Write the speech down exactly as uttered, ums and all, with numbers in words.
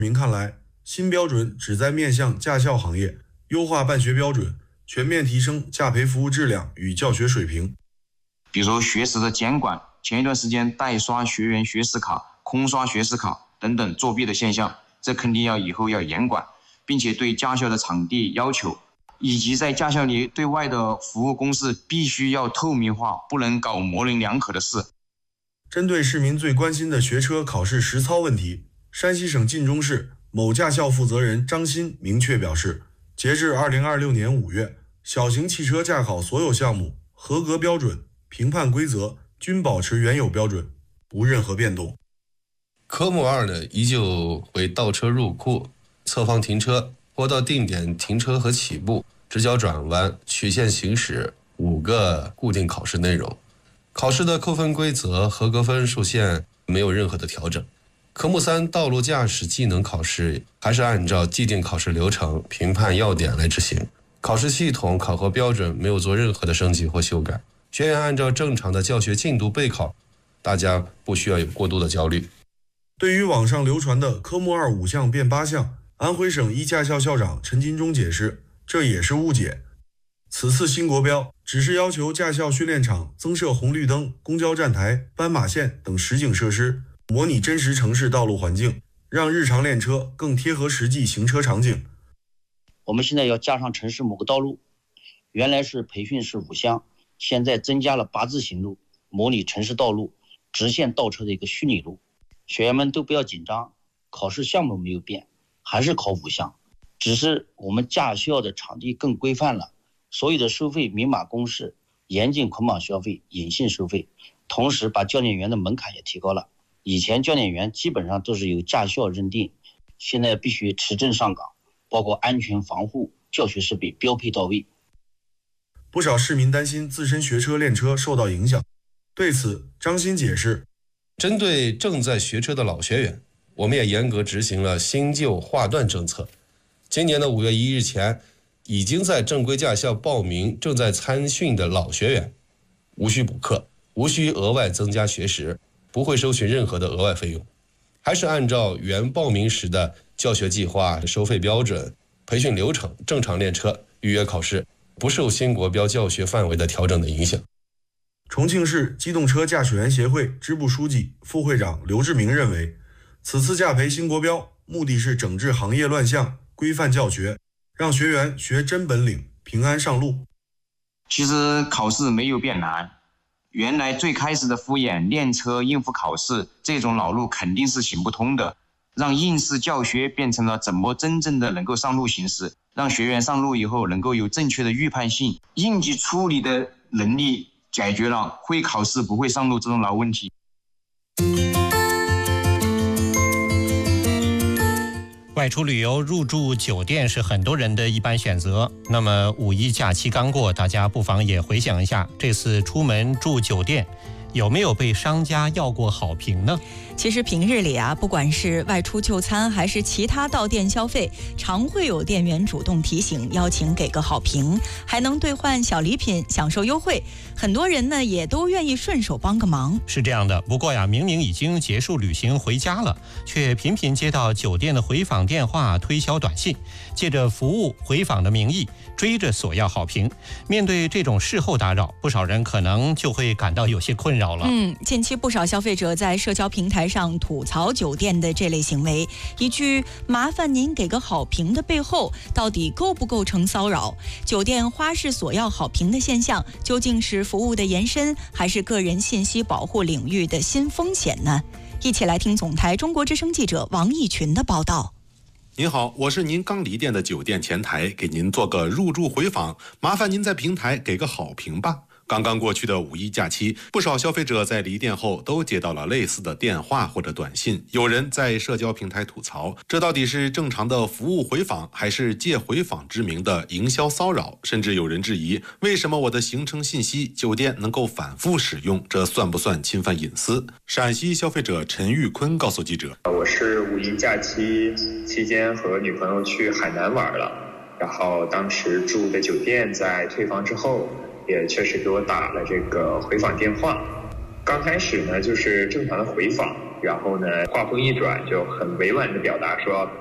民看来，新标准旨在面向驾校行业，优化办学标准，全面提升驾培服务质量与教学水平。 比如说学时的监管，前一段时间代刷学员学时卡、空刷学时卡等等作弊的现象，这肯定要以后要严管，并且对驾校的场地要求，以及在驾校里对外的服务公示必须要透明化，不能搞模棱两可的事。 针对市民最关心的学车考试实操问题，山西省晋中市某驾校负责人张鑫明确表示，截至二零二六年五月，小型汽车驾考所有项目合格标准、评判规则均保持原有标准，无任何变动。 科目二呢，依旧为倒车入库、侧方停车、坡道定点停车和起步、直角转弯、曲线行驶五个固定考试内容。考试的扣分规则、合格分数线没有任何的调整。科目三道路驾驶技能考试还是按照既定考试流程、评判要点来执行，考试系统、考核标准没有做任何的升级或修改，学员按照正常的教学进度备考，大家不需要有过度的焦虑。 对于网上流传的科目二五项变八项，安徽省一驾校校长陈金忠解释，这也是误解。此次新国标只是要求驾校训练场增设红绿灯、公交站台、斑马线等实景设施，模拟真实城市道路环境，让日常练车更贴合实际行车场景。 我们现在要加上城市某个道路，原来是培训是五项，现在增加了八字形路，模拟城市道路直线倒车的一个虚拟路。学员们都不要紧张，考试项目没有变，还是考五项，只是我们驾校的场地更规范了，所有的收费明码公示，严禁捆绑消费、隐性收费，同时把教练员的门槛也提高了。以前教练员基本上都是由驾校认定，现在必须持证上岗，包括安全防护、教学设备标配到位。 不少市民担心自身学车练车受到影响，对此张鑫解释， 针对正在学车的老学员，我们也严格执行了新旧划段政策。今年的五月一日前，已经在正规驾校报名正在参训的老学员，无需补课，无需额外增加学时，不会收取任何的额外费用，还是按照原报名时的教学计划、收费标准、培训流程正常练车、预约考试，不受新国标教学范围的调整的影响。 重庆市机动车驾驶员协会支部书记、副会长刘志明认为，此次驾培新国标目的是整治行业乱象，规范教学，让学员学真本领，平安上路。 其实考试没有变难，原来最开始的敷衍练车应付考试这种老路肯定是行不通的，让应试教学变成了怎么真正的能够上路行驶，让学员上路以后能够有正确的预判性、应急处理的能力，解决了会考试不会上路这种老问题。 外出旅游入住酒店是很多人的一般选择，那么五一假期刚过，大家不妨也回想一下，这次出门住酒店有没有被商家要过好评呢？ 其实平日里啊，不管是外出就餐还是其他到店消费，常会有店员主动提醒，邀请给个好评，还能兑换小礼品，享受优惠。很多人呢也都愿意顺手帮个忙。 是这样的，不过呀，明明已经结束旅行回家了，却频频接到酒店的回访电话、推销短信，借着服务回访的名义追着索要好评。面对这种事后打扰，不少人可能就会感到有些困扰了。 嗯，近期不少消费者在社交平台上吐槽酒店的这类行为，一句麻烦您给个好评的背后，到底构不构成骚扰？酒店花式索要好评的现象，究竟是服务的延伸，还是个人信息保护领域的新风险呢？一起来听总台中国之声记者王义群的报道。 您好，我是您刚离店的酒店前台，给您做个入住回访，麻烦您在平台给个好评吧。刚刚过去的五一假期，不少消费者在离店后都接到了类似的电话或者短信，有人在社交平台吐槽，这到底是正常的服务回访，还是借回访之名的营销骚扰？甚至有人质疑，为什么我的行程信息酒店能够反复使用，这算不算侵犯隐私？陕西消费者陈玉坤告诉记者， 我是五一假期期间和女朋友去海南玩了，然后当时住的酒店在退房之后也确实给我打了这个回访电话。刚开始呢就是正常的回访， 然后呢话锋一转，就很委婉的表达说